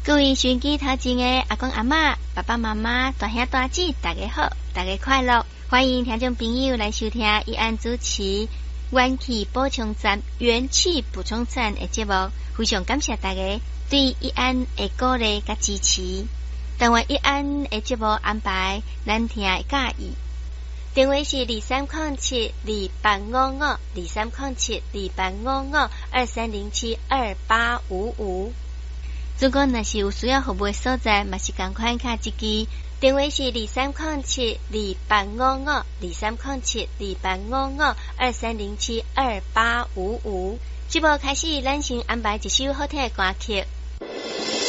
各位收音机头前的阿公阿嬷、爸爸妈妈、大兄大姐，大家好，大家快乐！欢迎听众朋友来收听义安主持元气补充站的节目，非常感谢大家对义安的鼓励甲支持。但愿义安的节目安排，咱听会介意。电话是2307-2855，2307-2855，2307-2855。如果若是有需要服务的所在，嘛是赶快卡一支。电话是2307-2855，2307-2855，2307-2855。节目开始，咱先安排一首好听的歌曲。